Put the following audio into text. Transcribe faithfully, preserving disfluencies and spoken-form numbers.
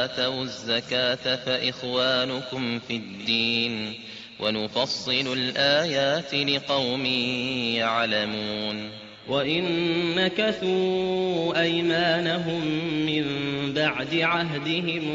وآتوا الزكاة فإخوانكم في الدين ونفصل الآيات لقوم يعلمون. وإن نكثوا أيمانهم من بعد عهدهم